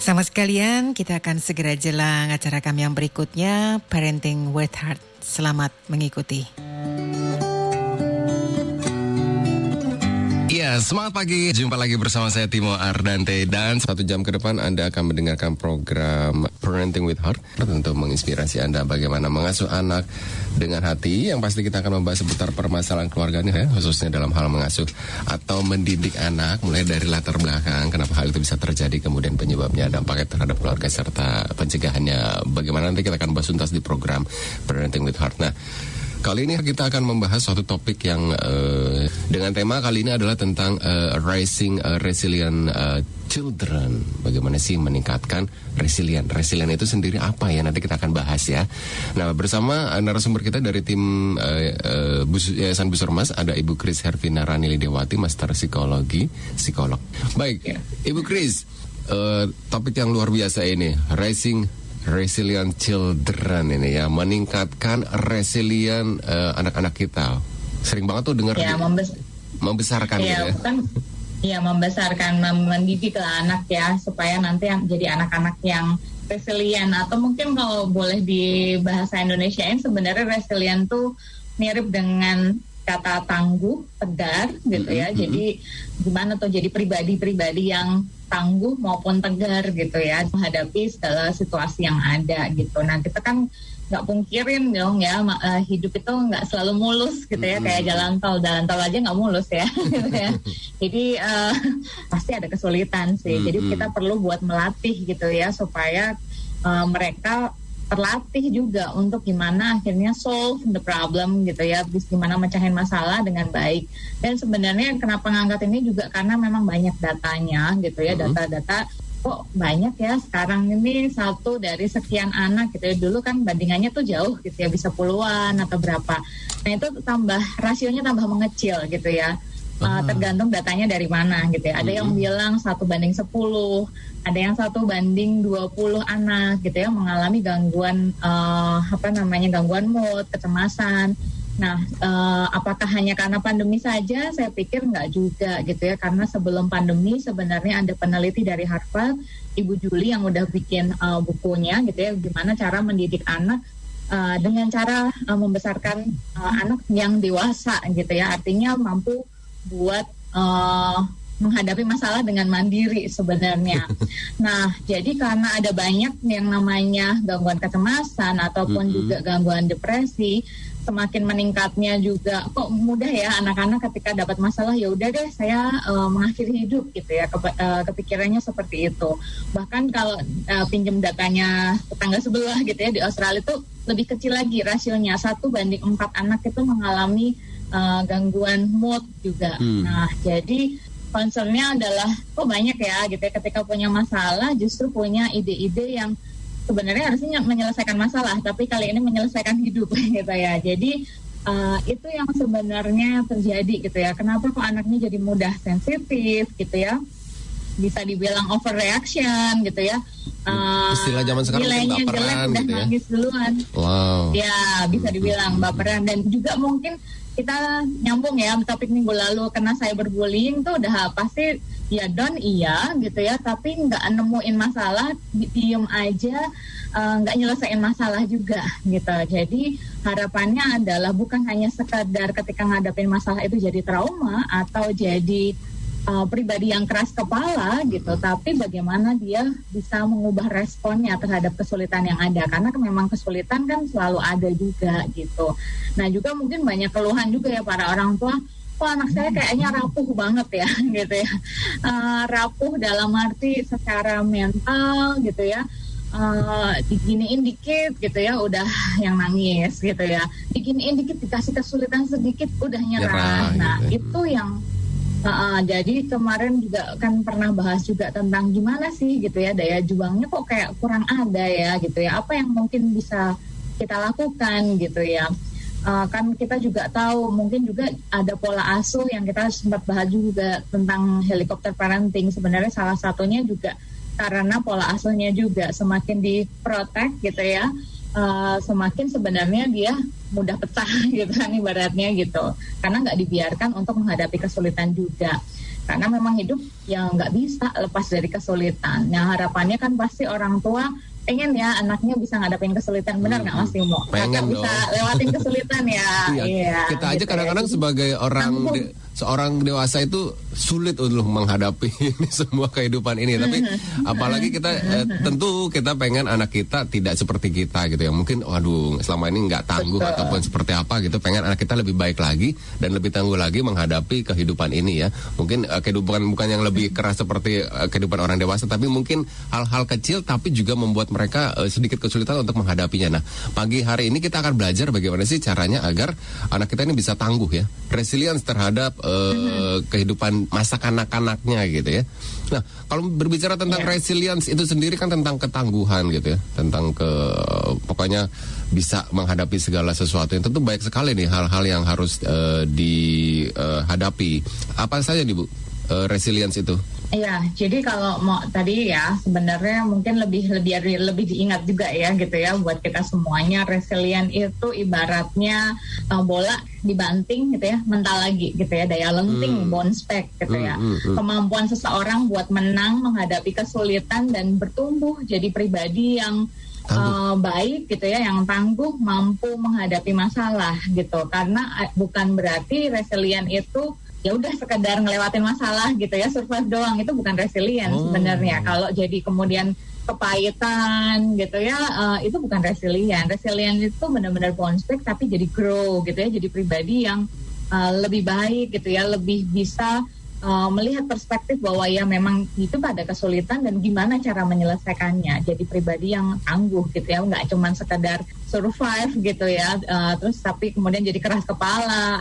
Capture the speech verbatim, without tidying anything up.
Sama sekalian, kita akan segera jelang acara kami yang berikutnya, Parenting with Heart. Selamat mengikuti. Ya, semangat pagi. Jumpa lagi bersama saya Timo Ardante. Dan satu jam ke depan Anda akan mendengarkan program Parenting with Heart untuk menginspirasi Anda bagaimana mengasuh anak dengan hati. Yang pasti kita akan membahas seputar permasalahan keluarga nih, ya, khususnya dalam hal mengasuh atau mendidik anak, mulai dari latar belakang, kenapa hal itu bisa terjadi, kemudian penyebabnya, dampaknya terhadap keluarga, serta pencegahannya. Bagaimana nanti kita akan bahas tuntas di program Parenting with Heart. Nah, kali ini kita akan membahas suatu topik yang uh, dengan tema kali ini adalah tentang uh, raising uh, resilient uh, children. Bagaimana sih meningkatkan resilient? Resilient itu sendiri apa ya? Nanti kita akan bahas ya. Nah, bersama uh, narasumber kita dari tim uh, uh, Bus- Yayasan Busurmas ada Ibu Kris Hervina Ranili Dewati, Master Psikologi, psikolog. Baik, ya. Ibu Kris, uh, topik yang luar biasa ini, raising resilient children ini ya, meningkatkan resilient uh, anak-anak kita. Sering banget tuh dengar ya, membes- membesarkan ya, gitu ya. Bukan, ya membesarkan, mendidik lah anak ya, supaya nanti jadi anak-anak yang resilient. Atau mungkin kalau boleh di bahasa Indonesiain, sebenarnya resilient tuh mirip dengan kata tangguh, tegar gitu ya. Mm-hmm. Jadi gimana tuh jadi pribadi-pribadi yang tangguh maupun tegar gitu ya, menghadapi segala situasi yang ada gitu. Nah, kita kan nggak pungkirin dong ya, uh, hidup itu nggak selalu mulus gitu ya, mm-hmm. kayak jalan tol, jalan tol aja nggak mulus ya, gitu ya. Jadi uh, pasti ada kesulitan sih. Mm-hmm. Jadi kita perlu buat melatih gitu ya, supaya uh, mereka terlatih juga untuk gimana akhirnya solve the problem gitu ya, gimana mecahin masalah dengan baik. Dan sebenarnya kenapa ngangkat ini juga karena memang banyak datanya gitu ya, mm-hmm. data-data kok banyak ya sekarang ini, satu dari sekian anak gitu ya. Dulu kan bandingannya tuh jauh gitu ya, bisa puluhan atau berapa. Nah itu tambah, rasionya tambah mengecil gitu ya. Uh, tergantung datanya dari mana gitu ya. Ada mm-hmm. yang bilang satu banding sepuluh, ada yang satu banding dua puluh anak gitu ya mengalami gangguan uh, apa namanya gangguan mood, kecemasan. Nah, uh, apakah hanya karena pandemi saja? Saya pikir enggak juga gitu ya, karena sebelum pandemi sebenarnya ada peneliti dari Harvard, Ibu Julie yang udah bikin uh, bukunya gitu ya, gimana cara mendidik anak uh, dengan cara uh, membesarkan uh, anak yang dewasa gitu ya, artinya mampu buat uh, menghadapi masalah dengan mandiri sebenarnya. Nah, jadi karena ada banyak yang namanya gangguan kecemasan ataupun mm-hmm. juga gangguan depresi, semakin meningkatnya juga kok mudah ya anak-anak ketika dapat masalah, ya udah deh saya uh, mengakhiri hidup gitu ya, Kep- uh, kepikirannya seperti itu. Bahkan kalau uh, pinjam datanya tetangga sebelah gitu ya, di Australia itu lebih kecil lagi rasionya, satu banding empat anak itu mengalami Uh, gangguan mood juga. Hmm. Nah, jadi concernnya adalah kok banyak ya gitu ya, ketika punya masalah justru punya ide-ide yang sebenarnya harusnya menyelesaikan masalah, tapi kali ini menyelesaikan hidup gitu ya. Jadi uh, itu yang sebenarnya terjadi gitu ya. Kenapa kok anaknya jadi mudah sensitif gitu ya? Bisa dibilang overreaction gitu ya. Uh, Istilah zaman sekarang mungkin baperan jelek, gitu ya. Nangis duluan. Wow. Ya, bisa dibilang baperan. Dan juga mungkin kita nyambung ya topik minggu lalu, karena cyberbullying tuh udah pasti ya don iya gitu ya, tapi nggak nemuin masalah, diem aja, nggak uh, nyelesain masalah juga gitu. Jadi harapannya adalah bukan hanya sekadar ketika ngadapin masalah itu jadi trauma atau jadi Uh, pribadi yang keras kepala gitu, tapi bagaimana dia bisa mengubah responnya terhadap kesulitan yang ada, karena memang kesulitan kan selalu ada juga gitu. Nah juga mungkin banyak keluhan juga ya para orang tua, kok anak saya kayaknya rapuh banget ya gitu ya, uh, rapuh dalam arti secara mental gitu ya, uh, diginiin dikit gitu ya udah yang nangis gitu ya, diginiin dikit dikasih kesulitan sedikit udah nyerah. Nyerah nah gitu. Itu yang Uh, jadi kemarin juga kan pernah bahas juga tentang gimana sih gitu ya, daya juangnya kok kayak kurang ada ya gitu ya, apa yang mungkin bisa kita lakukan gitu ya. Uh, kan kita juga tahu mungkin juga ada pola asuh yang kita sempat bahas juga tentang helikopter parenting. Sebenarnya salah satunya juga karena pola asuhnya juga semakin diprotek gitu ya, uh, semakin sebenarnya dia mudah pecah gitu kan ibaratnya gitu, karena nggak dibiarkan untuk menghadapi kesulitan juga. karena memang hidup yang nggak bisa lepas dari kesulitan. Nah harapannya kan pasti orang tua pengen ya anaknya bisa ngadapin kesulitan, benar nggak hmm. Mas Timo? Pengen bisa lewatin kesulitan ya. Iya, iya, kita aja gitu kadang-kadang ya. sebagai orang de, seorang dewasa itu sulit untuk menghadapi ini semua kehidupan ini. Tapi apalagi kita eh, tentu kita pengen anak kita tidak seperti kita gitu ya. Mungkin waduh selama ini nggak tangguh Betul. Ataupun seperti apa gitu. Pengen anak kita lebih baik lagi dan lebih tangguh lagi menghadapi kehidupan ini ya. Mungkin eh, kehidupan bukan yang lebih keras seperti eh, kehidupan orang dewasa, tapi mungkin hal-hal kecil tapi juga membuat mereka uh, sedikit kesulitan untuk menghadapinya. Nah, pagi hari ini kita akan belajar bagaimana sih caranya agar anak kita ini bisa tangguh ya, resilience terhadap uh, mm-hmm. kehidupan masa kanak-kanaknya gitu ya. Nah, kalau berbicara tentang yeah. resilience itu sendiri kan tentang ketangguhan gitu ya, tentang ke pokoknya bisa menghadapi segala sesuatu. Yang tentu banyak sekali nih hal-hal yang harus uh, dihadapi. Uh, Apa saja nih Bu uh, resilience itu? Iya, jadi kalau mau tadi ya sebenarnya mungkin lebih lebih lebih diingat juga ya gitu ya buat kita semuanya. Resilient itu ibaratnya uh, bola dibanting gitu ya, mental lagi gitu ya, daya lenting, hmm. bounce back gitu hmm, ya. Hmm, hmm. Kemampuan seseorang buat menang menghadapi kesulitan dan bertumbuh jadi pribadi yang Uh, baik gitu ya, yang tangguh, mampu menghadapi masalah gitu. Karena uh, bukan berarti resilient itu ya udah sekedar ngelewatin masalah gitu ya, survive doang, itu bukan resilient oh. sebenarnya. Kalau jadi kemudian kepahitan gitu ya, uh, itu bukan resilient. Resilient itu benar-benar bounce back tapi jadi grow gitu ya, jadi pribadi yang uh, lebih baik gitu ya, lebih bisa Uh, melihat perspektif bahwa ya memang itu pada kesulitan dan gimana cara menyelesaikannya. Jadi pribadi yang tangguh gitu ya, nggak cuma sekedar survive gitu ya, uh, terus tapi kemudian jadi keras kepala